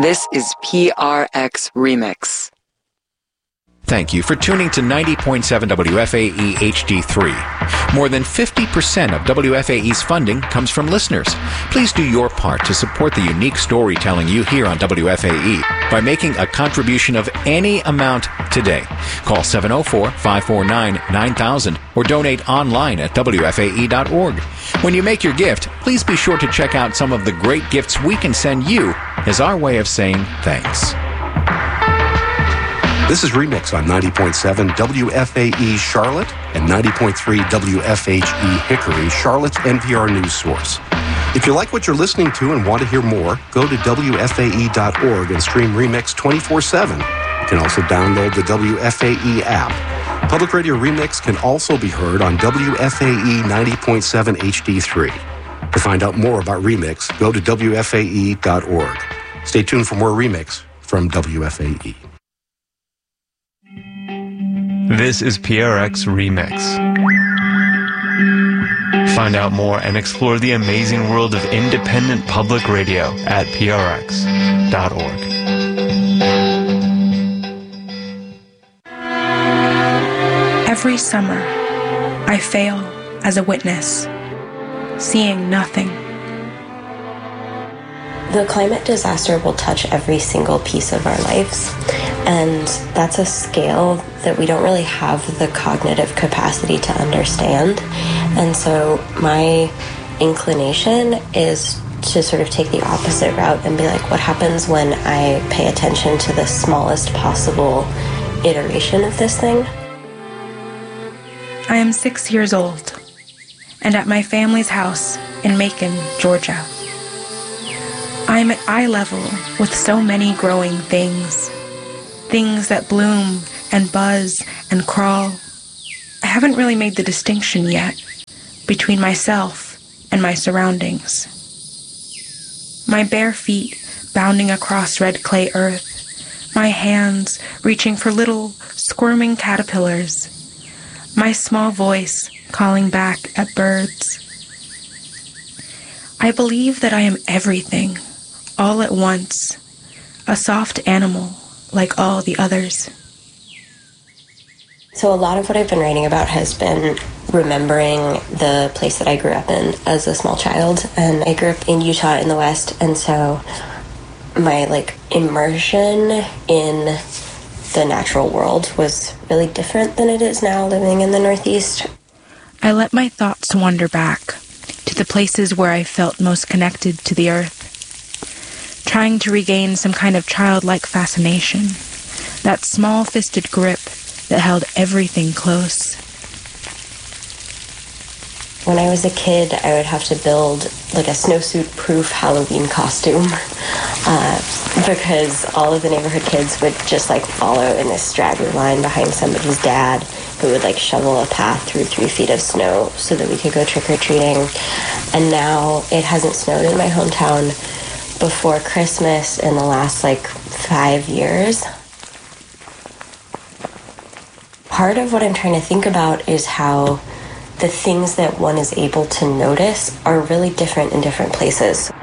This is PRX Remix. Thank you for tuning to 90.7 WFAE HD3. More than 50% of WFAE's funding comes from listeners. Please do your part to support the unique storytelling you hear on WFAE by making a contribution of any amount today. Call 704-549-9000 or donate online at WFAE.org. When you make your gift, please be sure to check out some of the great gifts we can send you as our way of saying thanks. This is Remix on 90.7 WFAE Charlotte and 90.3 WFHE Hickory, Charlotte's NPR news source. If you like what you're listening to and want to hear more, go to WFAE.org and stream Remix 24/7. You can also download the WFAE app. Public Radio Remix can also be heard on WFAE 90.7 HD3. To find out more about Remix, go to WFAE.org. Stay tuned for more Remix from WFAE. This is PRX Remix. Find out more and explore the amazing world of independent public radio at prx.org. Every summer, I fail as a witness, seeing nothing. The climate disaster will touch every single piece of our lives, and that's a scale that we don't really have the cognitive capacity to understand. And so my inclination is to sort of take the opposite route and be like, what happens when I pay attention to the smallest possible iteration of this thing? I am 6 years old, and at my family's house in Macon, Georgia. I am at eye level with so many growing things. Things that bloom and buzz and crawl. I haven't really made the distinction yet between myself and my surroundings. My bare feet bounding across red clay earth, my hands reaching for little squirming caterpillars, my small voice calling back at birds. I believe that I am everything, all at once, a soft animal like all the others. So a lot of what I've been writing about has been remembering the place that I grew up in as a small child. And I grew up in Utah in the West, and so my immersion in the natural world was really different than it is now living in the Northeast. I let my thoughts wander back to the places where I felt most connected to the earth, trying to regain some kind of childlike fascination, that small-fisted grip that held everything close. When I was a kid, I would have to build a snowsuit-proof Halloween costume because all of the neighborhood kids would just follow in this straggly line behind somebody's dad who would shovel a path through 3 feet of snow so that we could go trick-or-treating. And now it hasn't snowed in my hometown before Christmas in the last 5 years. Part of what I'm trying to think about is how the things that one is able to notice are really different in different places.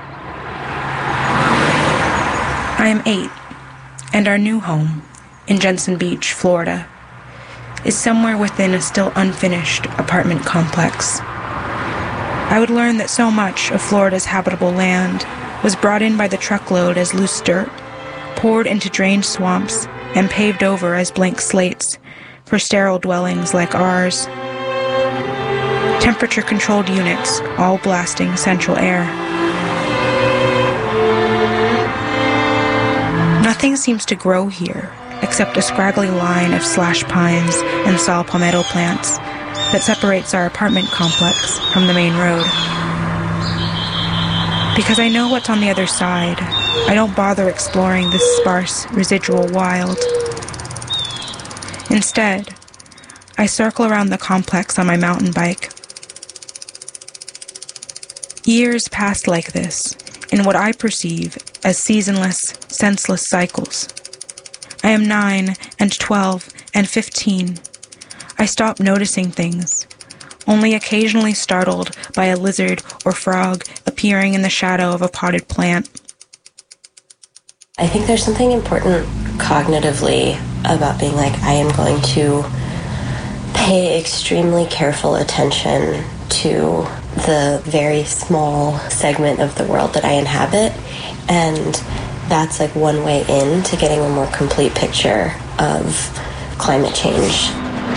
I am 8, and our new home in Jensen Beach, Florida, is somewhere within a still unfinished apartment complex. I would learn that so much of Florida's habitable land was brought in by the truckload as loose dirt, poured into drained swamps, and paved over as blank slates for sterile dwellings like ours. Temperature-controlled units, all blasting central air. Nothing seems to grow here except a scraggly line of slash pines and saw palmetto plants that separates our apartment complex from the main road. Because I know what's on the other side, I don't bother exploring this sparse, residual wild. Instead, I circle around the complex on my mountain bike. Years passed like this, in what I perceive as seasonless, senseless cycles. I am 9 and 12 and 15. I stop noticing things, only occasionally startled by a lizard or frog appearing in the shadow of a potted plant. I think there's something important cognitively about being like, I am going to pay extremely careful attention to the very small segment of the world that I inhabit, and that's like one way in to getting a more complete picture of climate change.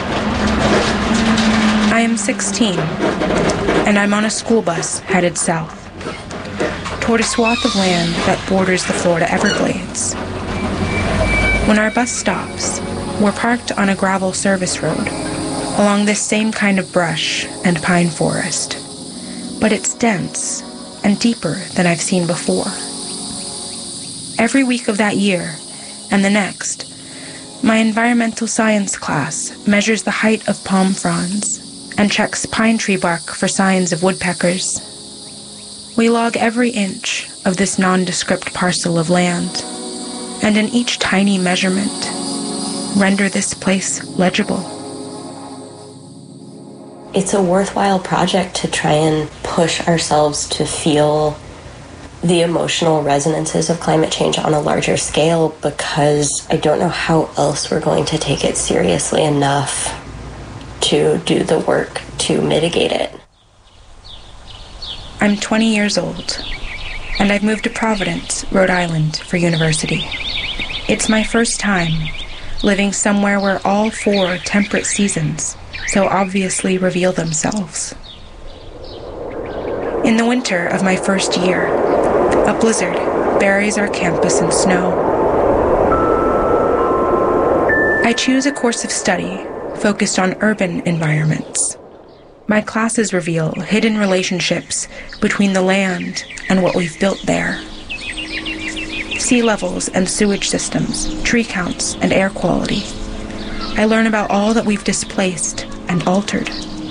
I am 16, and I'm on a school bus headed south, toward a swath of land that borders the Florida Everglades. When our bus stops, we're parked on a gravel service road along this same kind of brush and pine forest, but it's dense and deeper than I've seen before. Every week of that year and the next, my environmental science class measures the height of palm fronds and checks pine tree bark for signs of woodpeckers. We log every inch of this nondescript parcel of land, and in each tiny measurement, render this place legible. It's a worthwhile project to try and push ourselves to feel the emotional resonances of climate change on a larger scale, because I don't know how else we're going to take it seriously enough to do the work to mitigate it. I'm 20 years old, and I've moved to Providence, Rhode Island, for university. It's my first time living somewhere where all 4 temperate seasons so obviously reveal themselves. In the winter of my first year, a blizzard buries our campus in snow. I choose a course of study focused on urban environments. My classes reveal hidden relationships between the land and what we've built there. Sea levels and sewage systems, tree counts and air quality. I learn about all that we've displaced and altered.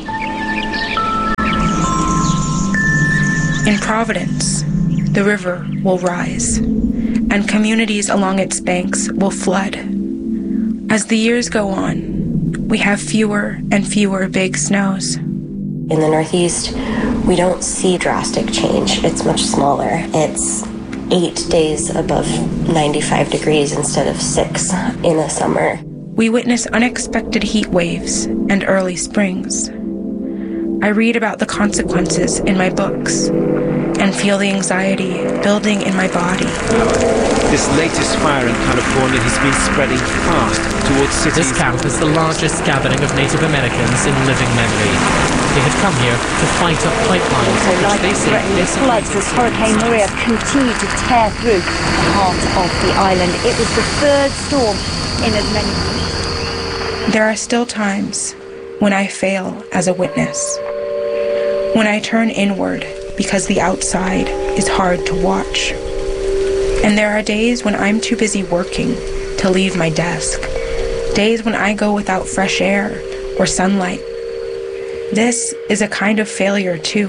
In Providence, the river will rise, and communities along its banks will flood. As the years go on, we have fewer and fewer big snows. In the Northeast, we don't see drastic change. It's much smaller. It's 8 days above 95 degrees instead of 6 in the summer. We witness unexpected heat waves and early springs. I read about the consequences in my books and feel the anxiety building in my body. This latest fire in California has been spreading fast towards cities. This camp is the largest gathering of Native Americans in living memory. They have come here to fight up pipelines, which they say floods as Hurricane Maria continued to tear through the heart of the island. It was the 3rd storm in as many weeks. There are still times when I fail as a witness, when I turn inward because the outside is hard to watch. And there are days when I'm too busy working to leave my desk, days when I go without fresh air or sunlight. This is a kind of failure too.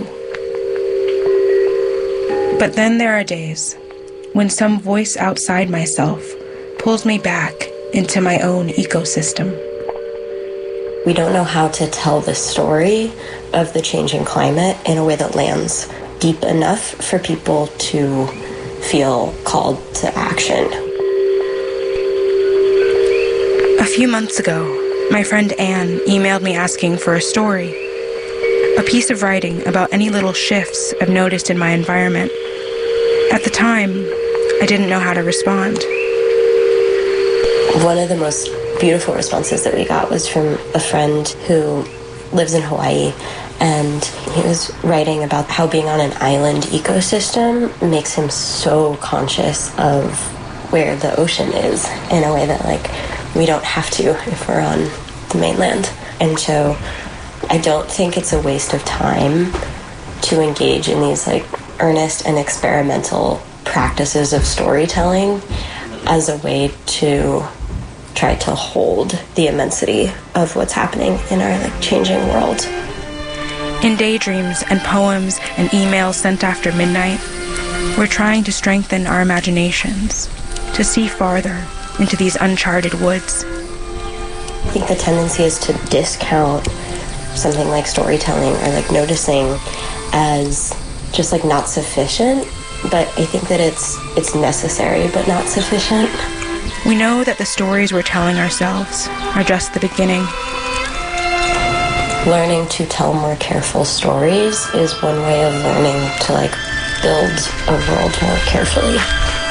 But then there are days when some voice outside myself pulls me back into my own ecosystem. We don't know how to tell the story of the changing climate in a way that lands deep enough for people to feel called to action. A few months ago, my friend Anne emailed me asking for a story, a piece of writing about any little shifts I've noticed in my environment. At the time, I didn't know how to respond. One of the most beautiful responses that we got was from a friend who lives in Hawaii, and he was writing about how being on an island ecosystem makes him so conscious of where the ocean is in a way that, like, we don't have to if we're on the mainland. And so I don't think it's a waste of time to engage in these, like, earnest and experimental practices of storytelling as a way to try to hold the immensity of what's happening in our, like, changing world. In daydreams and poems and emails sent after midnight, we're trying to strengthen our imaginations, to see farther into these uncharted woods. I think the tendency is to discount something like storytelling or, like, noticing as just, like, not sufficient. but I think that it's necessary but not sufficient. We know that the stories we're telling ourselves are just the beginning. Learning to tell more careful stories is one way of learning to build a world more carefully.